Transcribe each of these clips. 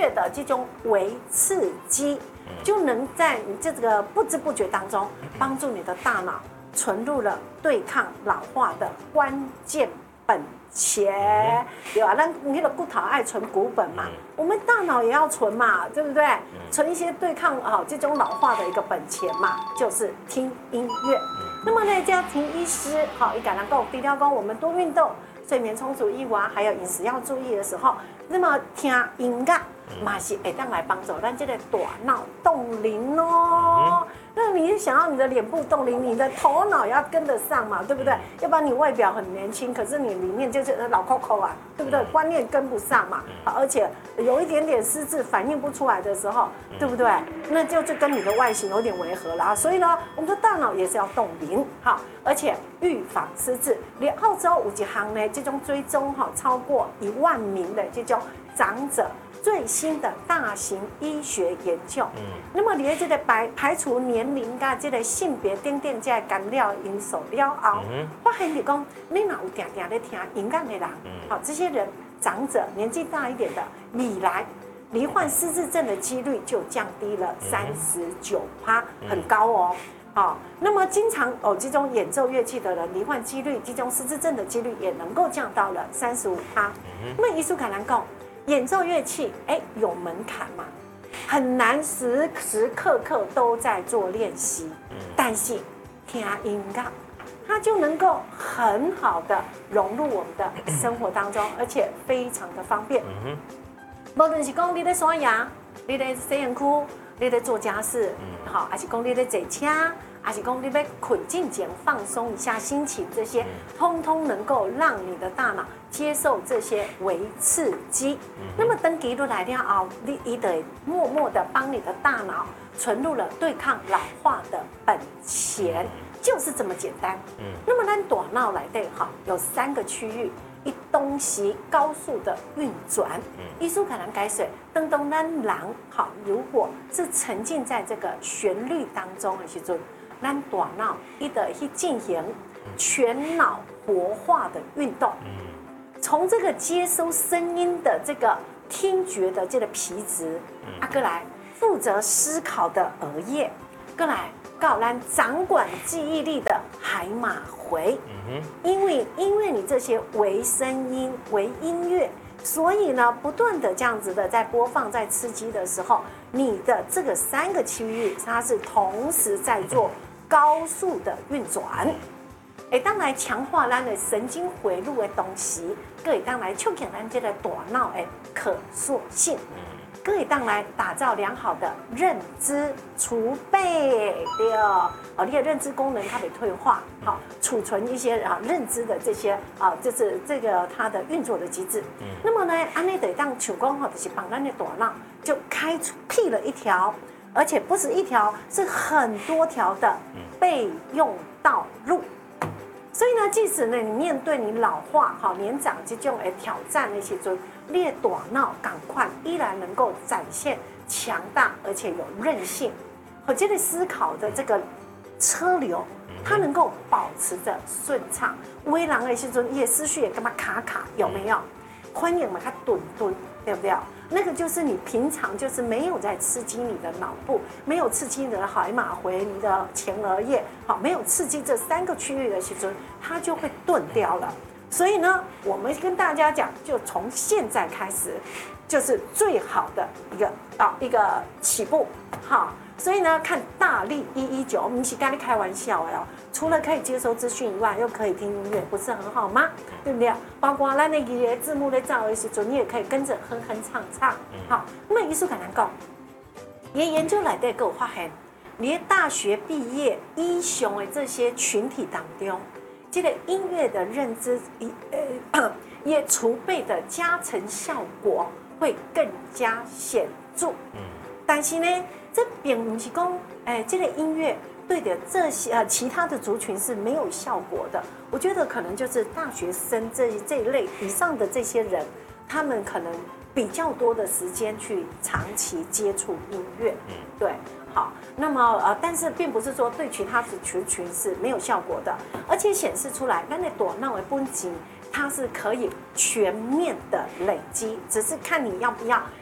乐的这种微刺激，就能在你这个不知不觉当中，帮助你的大脑存入了对抗老化的关键本钱，对吧？那个骨头爱存股本嘛，我们大脑也要存嘛，对不对？存一些对抗这种老化的一个本钱嘛，就是听音乐。那么呢，家庭医师一感能够低调讲我们多运动、睡眠充足一晚，还有饮食要注意的时候，那么听音乐嘛是会当来帮助咱这个大脑动灵哦。那你想要你的脸部动灵，你的头脑也要跟得上嘛，对不对？要不然你外表很年轻，可是你里面就是老扣扣啊，对不对？观念跟不上嘛，而且有一点点失智，反应不出来的时候，对不对？那就跟你的外形有点违和啦。所以呢，我们的大脑也是要动灵，好，而且预防失智。连澳洲有一项呢，这种追踪超过1万名的这种长者。最新的大型医学研究，那么你这个排除年龄跟这个性别等等这个干扰因素了后，发现你讲你若有定定在听音乐的人，这些人长者年纪大一点的，未来罹患失智症的几率就降低了39%，很高哦。那么经常这种演奏乐器的人，罹患几率，这种失智症的几率也能够降到了35%。那么艺术可能讲。演奏乐器，有门槛嘛，很难时时刻刻都在做练习。但是听音乐，它就能够很好的融入我们的生活当中，而且非常的方便。无论是讲你在刷牙，你在洗身躯，你在做家事，还是讲你在坐车。还是讲你要困进前放松一下心情，这些通通能够让你的大脑接受这些微刺激。那么等记录来了后，你得默默的帮你的大脑存入了对抗老化的本钱，就是这么简单。那么咱大脑来对有3个区域，一东西高速的运转。艺术可能改水，当咱人如果是沉浸在这个旋律当中的时候。咱大脑一得去进行全脑活化的运动，从这个接收声音的这个听觉的这个皮质，过来负责思考的额叶，过来到咱掌管记忆力的海马回。因为你这些微声音、微音乐，所以呢，不断的这样子的在播放、在刺激的时候，你的这个3个区域，它是同时在做。高速的运转，当来强化咱的神经回路的东西，可以当来促进咱这个大脑的可塑性，可以当来打造良好的认知储备，对你的认知功能它被退化，储存一些认知的这些就是这个它的运作的机制。那么呢，安内得当像讲就是帮咱的大脑就开辟了一条。而且不是一条，是很多条的备用道路。所以呢，即使呢你面对你老化、年长这种挑战的时候，你的大脑赶快依然能够展现强大而且有韧性，和这个思考的这个车流，它能够保持着顺畅。微人的时候，你的思绪也干嘛卡，有没有？欢迎嘛，它顿，对不对？那个就是你平常就是没有在刺激你的脑部，没有刺激你的海马回、你的前额叶，没有刺激这3个区域的时候，它就会钝掉了。所以呢，我们跟大家讲，就从现在开始，就是最好的一个起步，所以呢，看大力119，我们是跟你开玩笑哦。除了可以接收资讯以外，又可以听音乐，不是很好吗？对不对？包括咱那个字幕在照的时候，你也可以跟着哼唱。好，那么艺术可能讲，也研究来的给我发现，你的大学毕业医雄的这些群体当中，这个音乐的认知也储备的加成效果会更加显著。但是呢，这并不是讲，这个音乐。对的，这些其他的族群是没有效果的。我觉得可能就是大学生这一类以上的这些人，他们可能比较多的时间去长期接触音乐。对，好，那么但是并不是说对其他的族群是没有效果的，而且显示出来，咱的大脑的本质它是可以全面的累积，只是看你要不要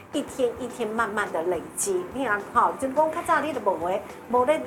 一天一天慢慢的累积。你看，好，就讲较早你都无咧